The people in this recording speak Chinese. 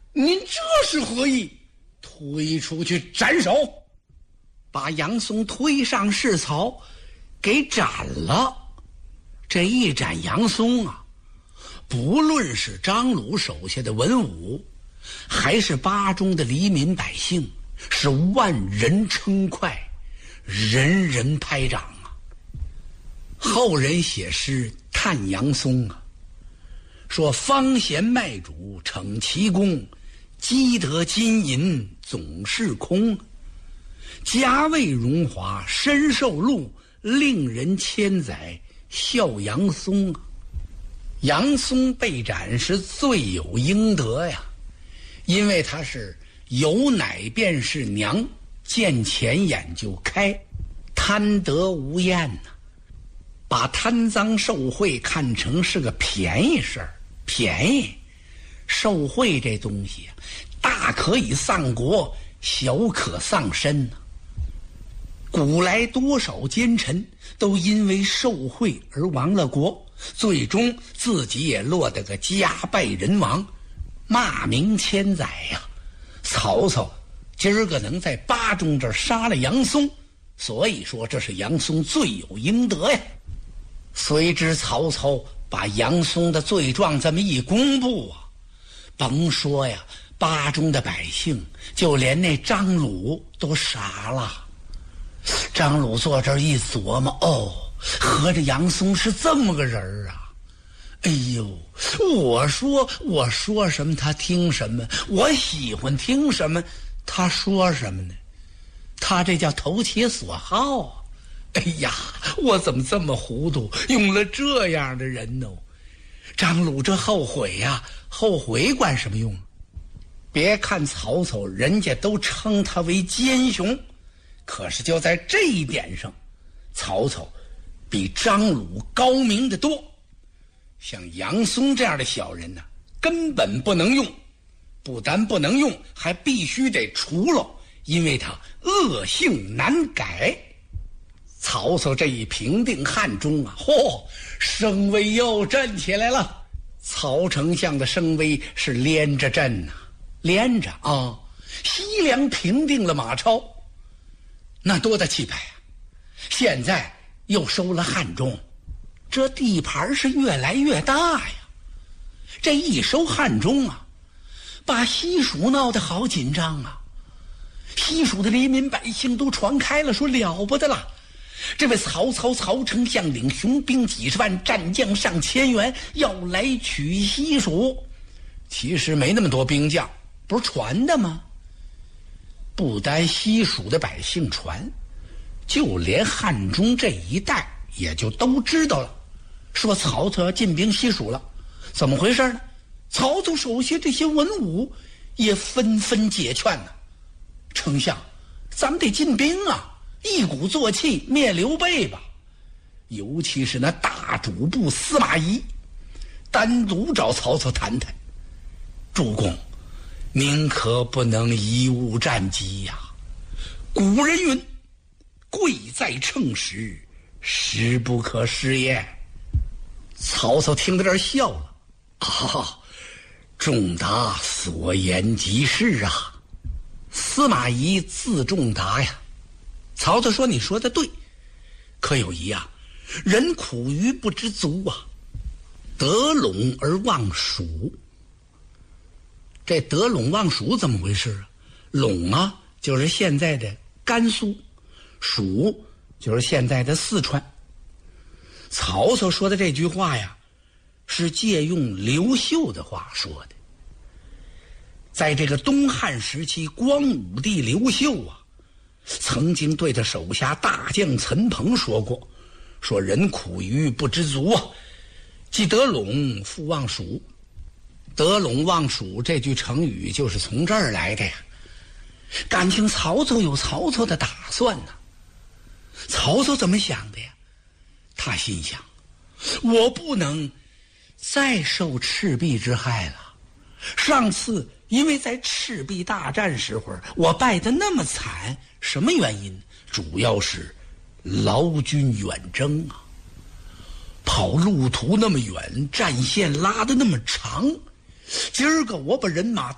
您这是何意？推出去斩首！把杨松推上市草，给斩了。这一斩杨松啊，不论是张鲁手下的文武，还是巴中的黎民百姓，是万人称快，人人拍掌啊。后人写诗叹杨松啊，说方贤卖主逞奇功，积得金银总是空，家位荣华身受禄，令人千载笑杨松啊。杨松被斩是罪有应得呀，因为他是有奶便是娘，见钱眼就开，贪得无厌呐，把贪赃受贿看成是个便宜事儿。便宜受贿这东西啊，大可以丧国，小可丧身呐。古来多少奸臣都因为受贿而亡了国，最终自己也落得个家败人亡，骂名千载呀。曹操今儿个能在巴中这儿杀了杨松，所以说这是杨松罪有应得呀。随之曹操把杨松的罪状这么一公布啊，甭说呀，巴中的百姓，就连那张鲁都傻了。张鲁坐这儿一琢磨，哦，合着杨松是这么个人儿啊！哎呦，我说什么他听什么，我喜欢听什么他说什么呢？他这叫投其所好啊！哎呀，我怎么这么糊涂，用了这样的人呢？张鲁这后悔呀，后悔管什么用？别看曹操人家都称他为奸雄，可是就在这一点上，曹操比张鲁高明得多。像杨松这样的小人呢，根本不能用，不但不能用，还必须得除了，因为他恶性难改。曹操这一平定汉中啊，声威又振起来了。曹丞相的声威是连着振呐，连着啊！西凉平定了马超，那多大气派啊！现在又收了汉中，这地盘是越来越大呀。这一收汉中啊，把西蜀闹得好紧张啊！西蜀的黎民百姓都传开了，说了不得了。这位曹操曹丞相领雄兵几十万，战将上千员，要来取西蜀。其实没那么多兵将，不是传的吗？不单西蜀的百姓传，就连汉中这一带也就都知道了，说曹操要进兵西蜀了。怎么回事呢？曹操手下这些文武也纷纷解劝呢，丞相，咱们得进兵啊，一鼓作气灭刘备吧。尤其是那大主簿司马懿，单独找曹操谈谈。主公，您可不能贻误战机呀。古人云，贵在称时，时不可失也。曹操听到这儿笑了，仲达所言极是啊。司马懿自仲达呀。曹操说，你说的对，可有一样，人苦于不知足啊，得陇而忘蜀。这得陇忘蜀怎么回事啊？陇啊就是现在的甘肃，蜀就是现在的四川。曹操说的这句话呀，是借用刘秀的话说的。在这个东汉时期，光武帝刘秀啊，曾经对他手下大将陈鹏说过，说人苦于不知足啊，既得陇复忘蜀。得陇忘蜀这句成语就是从这儿来的呀。感情曹操有曹操的打算呢。曹操怎么想的呀？他心想，我不能再受赤壁之害了。上次因为在赤壁大战时候我败得那么惨，什么原因？主要是劳军远征啊，跑路途那么远，战线拉得那么长。今儿个我把人马